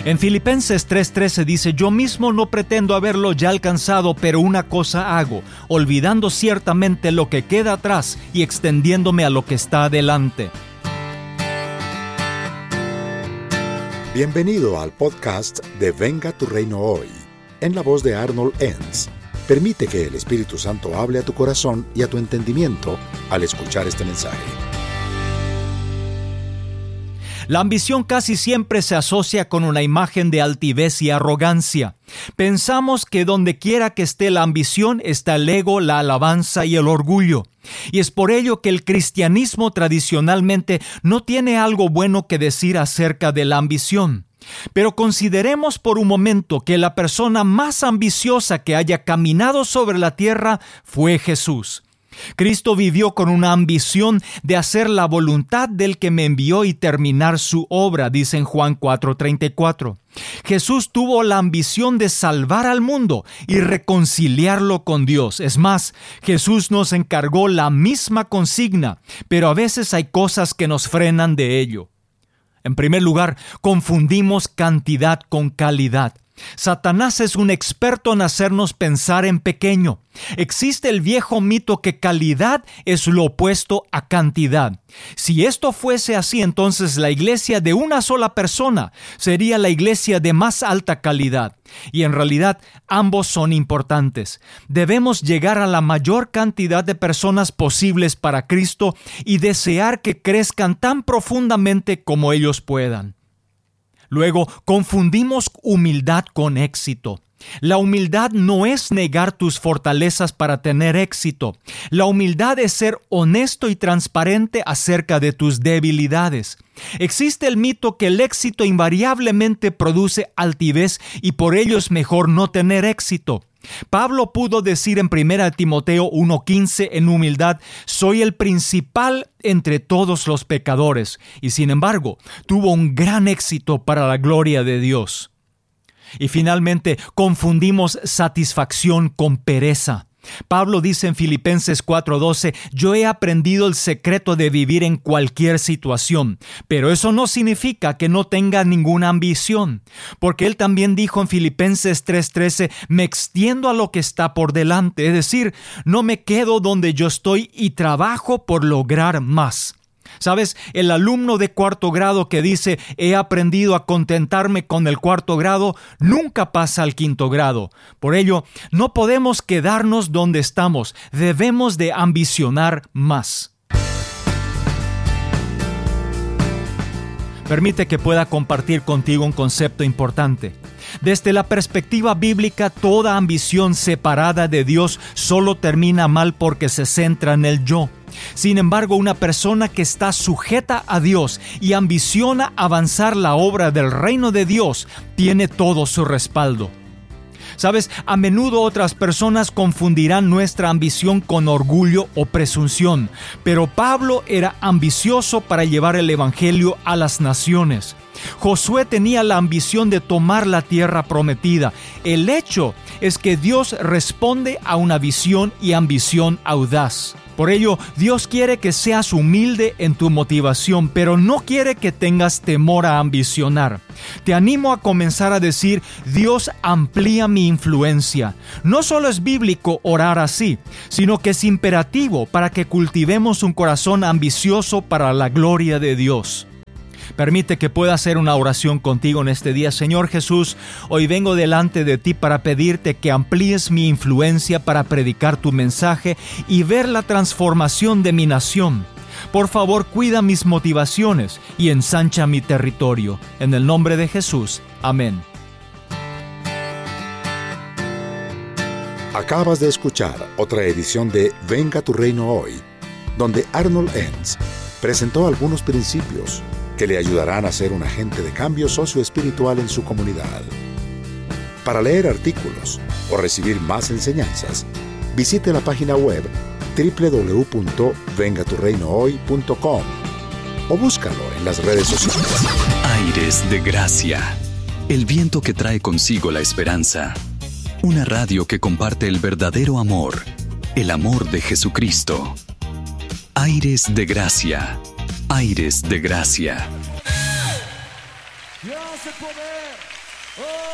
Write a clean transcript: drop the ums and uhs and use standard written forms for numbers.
En Filipenses 3:13 dice: yo mismo no pretendo haberlo ya alcanzado, pero una cosa hago, olvidando ciertamente lo que queda atrás y extendiéndome a lo que está adelante. Bienvenido al podcast de Venga tu Reino Hoy, en la voz de Arnold Enns. Permite que el Espíritu Santo hable a tu corazón y a tu entendimiento al escuchar este mensaje. La ambición casi siempre se asocia con una imagen de altivez y arrogancia. Pensamos que donde quiera que esté la ambición está el ego, la alabanza y el orgullo. Y es por ello que el cristianismo tradicionalmente no tiene algo bueno que decir acerca de la ambición. Pero consideremos por un momento que la persona más ambiciosa que haya caminado sobre la tierra fue Jesús. Cristo vivió con una ambición de hacer la voluntad del que me envió y terminar su obra, dice en Juan 4:34. Jesús tuvo la ambición de salvar al mundo y reconciliarlo con Dios. Es más, Jesús nos encargó la misma consigna, pero a veces hay cosas que nos frenan de ello. En primer lugar, confundimos cantidad con calidad. Satanás es un experto en hacernos pensar en pequeño. Existe el viejo mito que calidad es lo opuesto a cantidad. Si esto fuese así, entonces la iglesia de una sola persona sería la iglesia de más alta calidad. Y en realidad ambos son importantes. Debemos llegar a la mayor cantidad de personas posibles para Cristo y desear que crezcan tan profundamente como ellos puedan. Luego, confundimos humildad con éxito. La humildad no es negar tus fortalezas para tener éxito. La humildad es ser honesto y transparente acerca de tus debilidades. Existe el mito que el éxito invariablemente produce altivez y por ello es mejor no tener éxito. Pablo pudo decir en 1 Timoteo 1:15 en humildad: soy el principal entre todos los pecadores, y sin embargo tuvo un gran éxito para la gloria de Dios. Y finalmente confundimos satisfacción con pereza. Pablo dice en Filipenses 4:12: yo he aprendido el secreto de vivir en cualquier situación, pero eso no significa que no tenga ninguna ambición, porque él también dijo en Filipenses 3:13: me extiendo a lo que está por delante, es decir, no me quedo donde yo estoy y trabajo por lograr más. ¿Sabes? El alumno de cuarto grado que dice he aprendido a contentarme con el cuarto grado nunca pasa al quinto grado. Por ello, no podemos quedarnos donde estamos. Debemos de ambicionar más. Permite que pueda compartir contigo un concepto importante. Desde la perspectiva bíblica, toda ambición separada de Dios solo termina mal porque se centra en el yo. Sin embargo, una persona que está sujeta a Dios y ambiciona avanzar la obra del reino de Dios tiene todo su respaldo. ¿Sabes? A menudo otras personas confundirán nuestra ambición con orgullo o presunción, pero Pablo era ambicioso para llevar el evangelio a las naciones. Josué tenía la ambición de tomar la tierra prometida. El hecho es que Dios responde a una visión y ambición audaz. Por ello, Dios quiere que seas humilde en tu motivación, pero no quiere que tengas temor a ambicionar. Te animo a comenzar a decir: Dios, amplía mi influencia. No solo es bíblico orar así, sino que es imperativo para que cultivemos un corazón ambicioso para la gloria de Dios. Permite que pueda hacer una oración contigo en este día. Señor Jesús, hoy vengo delante de ti para pedirte que amplíes mi influencia para predicar tu mensaje y ver la transformación de mi nación. Por favor, cuida mis motivaciones y ensancha mi territorio. En el nombre de Jesús. Amén. Acabas de escuchar otra edición de Venga tu Reino Hoy, donde Arnold Enns presentó algunos principios que le ayudarán a ser un agente de cambio socioespiritual en su comunidad. Para leer artículos o recibir más enseñanzas, visite la página web www.vengaturreinohoy.com o búscalo en las redes sociales. Aires de Gracia, el viento que trae consigo la esperanza. Una radio que comparte el verdadero amor, el amor de Jesucristo. Aires de Gracia. Aires de Gracia. Dios de poder. ¡Oh!